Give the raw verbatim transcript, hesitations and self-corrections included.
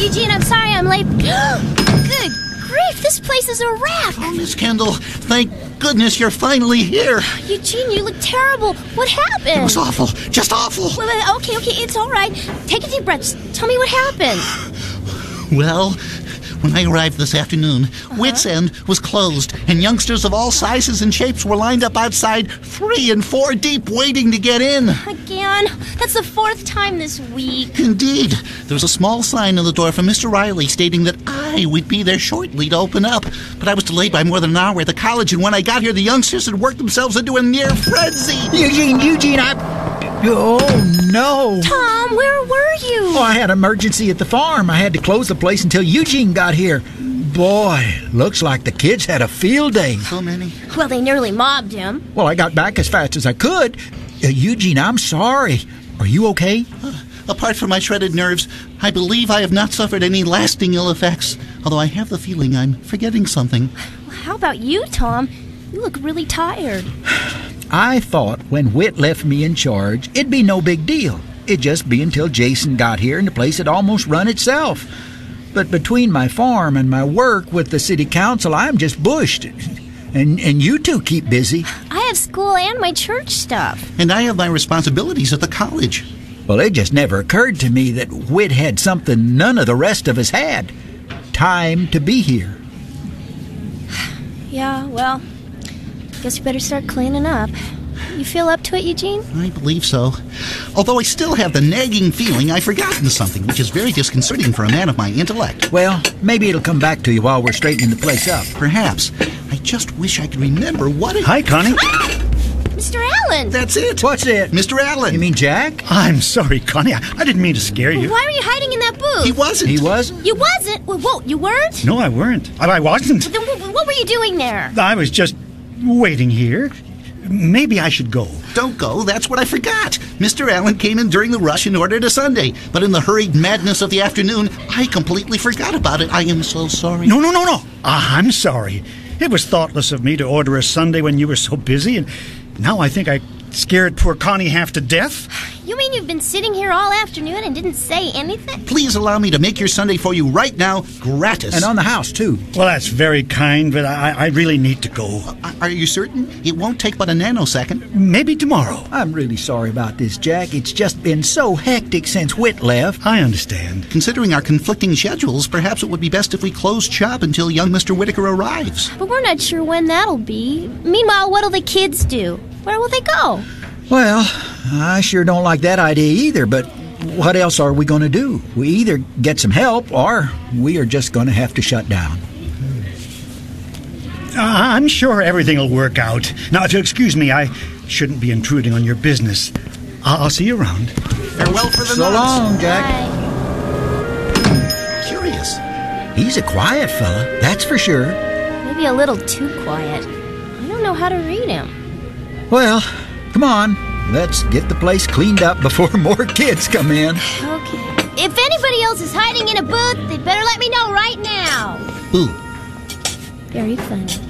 Eugene, I'm sorry I'm late. Good grief, this place is a wreck. Oh, Miss Kendall, thank goodness you're finally here. Eugene, you look terrible. What happened? It was awful, just awful. Wait, wait, okay, okay, it's all right. Take a deep breath. Tell me what happened. Well, when I arrived this afternoon, uh-huh. Wits End was closed, and youngsters of all sizes and shapes were lined up outside, three and four deep, waiting to get in. Again? That's the fourth time this week. Indeed. There was a small sign on the door from Mister Riley stating that I would be there shortly to open up. But I was delayed by more than an hour at the college, and when I got here, the youngsters had worked themselves into a near frenzy. Eugene, Eugene, I... Oh, no. Tom, where were you? Oh, I had an emergency at the farm. I had to close the place until Eugene got here. Boy, looks like the kids had a field day. So many. Well, they nearly mobbed him. Well, I got back as fast as I could. Uh, Eugene, I'm sorry. Are you okay? Uh, apart from my shredded nerves, I believe I have not suffered any lasting ill effects, although I have the feeling I'm forgetting something. Well, how about you, Tom? You look really tired. I thought when Whit left me in charge, it'd be no big deal. It'd just be until Jason got here and the place had almost run itself. But between my farm and my work with the city council, I'm just bushed. And and you two keep busy. I have school and my church stuff. And I have my responsibilities at the college. Well, it just never occurred to me that Whit had something none of the rest of us had. Time to be here. Yeah, well, guess you better start cleaning up. You feel up to it, Eugene? I believe so. Although I still have the nagging feeling I've forgotten something, which is very disconcerting for a man of my intellect. Well, maybe it'll come back to you while we're straightening the place up. Perhaps. I just wish I could remember what it... Hi, Connie. Ah! Mister Allen! That's it. What's it? Mister Allen. You mean Jack? I'm sorry, Connie. I, I didn't mean to scare you. Why were you hiding in that booth? He wasn't. He wasn't? You wasn't? Whoa, whoa, you weren't? No, I weren't. I, I wasn't. Then what, what were you doing there? I was just waiting here. Maybe I should go. Don't go. That's what I forgot. Mister Allen came in during the rush and ordered a sundae. But in the hurried madness of the afternoon, I completely forgot about it. I am so sorry. No, no, no, no. Ah, I'm sorry. It was thoughtless of me to order a sundae when you were so busy, and now I think I scared poor Connie half to death. You mean you've been sitting here all afternoon and didn't say anything? Please allow me to make your sundae for you right now, gratis. And on the house, too. Well, that's very kind, but I, I really need to go. Uh, are you certain? It won't take but a nanosecond. Maybe tomorrow. I'm really sorry about this, Jack. It's just been so hectic since Whit left. I understand. Considering our conflicting schedules, perhaps it would be best if we closed shop until young Mister Whitaker arrives. But we're not sure when that'll be. Meanwhile, what'll the kids do? Where will they go? Well, I sure don't like that idea either, but what else are we going to do? We either get some help or we are just going to have to shut down. Uh, I'm sure everything will work out. Now, if you'll excuse me, I shouldn't be intruding on your business. I'll, I'll see you around. Farewell for the So night. long, Jack. Bye. Curious. He's a quiet fella, that's for sure. Maybe a little too quiet. I don't know how to read him. Well, come on. Let's get the place cleaned up before more kids come in. Okay. If anybody else is hiding in a booth, they'd better let me know right now. Ooh. Very funny.